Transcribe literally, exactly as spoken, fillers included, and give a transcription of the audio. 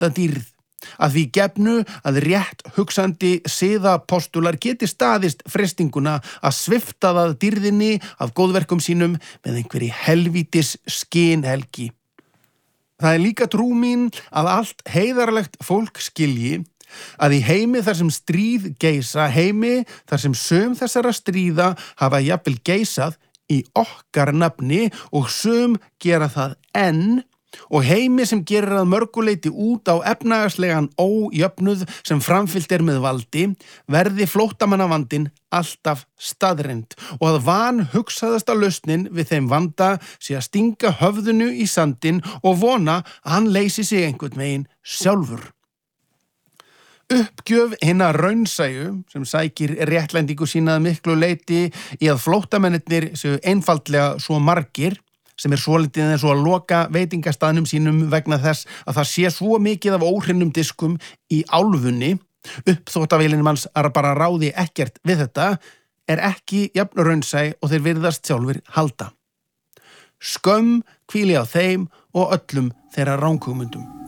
það dýrð, að því gefnu að rétt hugsandi siðapostular geti staðist freistinguna að svipta það dýrðinni af góðverkum sínum með einhverri helvítis skynhelgi. Það er líka trú mín að allt heiðarlegt fólk skilji að í heimi þar sem stríð geisa, heimi þar sem sum þessara stríða hafa jafnvel geisað í okkar nafni og sum gera það enn, og heimi sem gerir að mörguleiti út á efnahagslegan ójöfnuð sem framfyllt er með valdi, verði flóttamannavandinn alltaf staðreynd og að vanhugsaðasta lausnin við þeim vanda sé að stinga höfðinu í sandinn og vona að hann leysi sig einhvern veginn sjálfur. Uppgjöf hinna raunsæju sem sækir réttlætingu sína að miklu leiti í að flóttamennirnir séu einfaldlega svo margir, sem er svolítið eins og að loka veitingastaðnum sínum vegna þess að það sé svo mikið af óhrinnum diskum í álfunni, uppþvottavélinni manns er bara ráði ekkert við þetta, er ekki jafn raunsæ og þeir virðast sjálfur halda. Skömm hvíli á þeim og öllum þeirra ranghugmyndum.